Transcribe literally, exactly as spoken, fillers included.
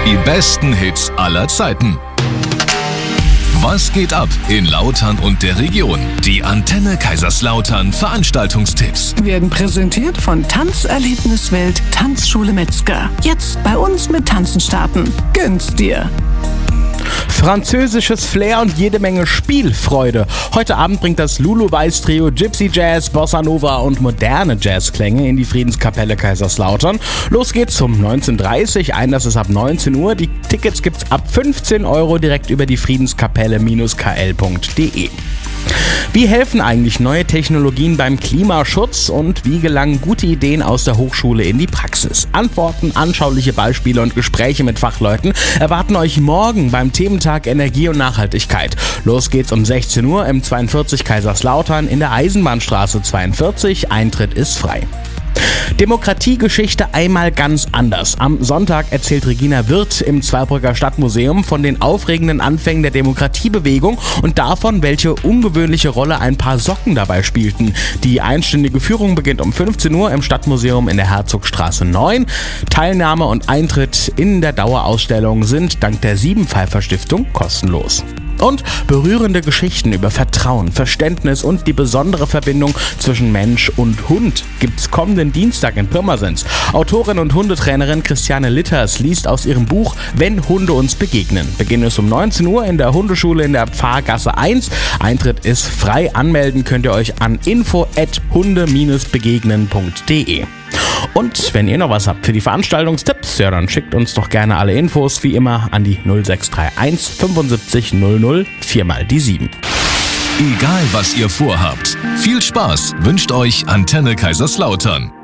Die besten Hits aller Zeiten. Was geht ab in Lautern und der Region? Die Antenne Kaiserslautern Veranstaltungstipps Werden präsentiert von Tanzerlebniswelt Tanzschule Metzger. Jetzt bei uns mit Tanzen starten. Gönn's dir! Französisches Flair und jede Menge Spielfreude. Heute Abend bringt das Lulu Weiß Trio Gypsy Jazz, Bossa Nova und moderne Jazzklänge in die Friedenskapelle Kaiserslautern. Los geht's um neunzehn Uhr dreißig, Einlass ist ab neunzehn Uhr. Die Tickets gibt's ab fünfzehn Euro direkt über die friedenskapelle Bindestrich k l punkt d e. Wie helfen eigentlich neue Technologien beim Klimaschutz und wie gelangen gute Ideen aus der Hochschule in die Praxis? Antworten, anschauliche Beispiele und Gespräche mit Fachleuten erwarten euch morgen beim Thementag Energie und Nachhaltigkeit. Los geht's um sechzehn Uhr im zweiundvierzig Kaiserslautern in der Eisenbahnstraße zweiundvierzig. Eintritt ist frei. Demokratiegeschichte einmal ganz anders. Am Sonntag erzählt Regina Wirth im Zweibrücker Stadtmuseum von den aufregenden Anfängen der Demokratiebewegung und davon, welche ungewöhnliche Rolle ein paar Socken dabei spielten. Die einstündige Führung beginnt um fünfzehn Uhr im Stadtmuseum in der Herzogstraße neun. Teilnahme und Eintritt in der Dauerausstellung sind dank der Siebenpfeifer Stiftung kostenlos. Und berührende Geschichten über Vertrauen, Verständnis und die besondere Verbindung zwischen Mensch und Hund gibt's kommenden Dienstag in Pirmasens. Autorin und Hundetrainerin Christiane Litters liest aus ihrem Buch Wenn Hunde uns begegnen. Beginn ist um neunzehn Uhr in der Hundeschule in der Pfarrgasse eins. Eintritt ist frei. Anmelden könnt ihr euch an info at hunde begegnen punkt d e. Und wenn ihr noch was habt für die Veranstaltungstipps, ja, dann schickt uns doch gerne alle Infos wie immer an die null sechs drei eins fünfundsiebzig null null vier mal die sieben. Egal was ihr vorhabt, viel Spaß wünscht euch Antenne Kaiserslautern.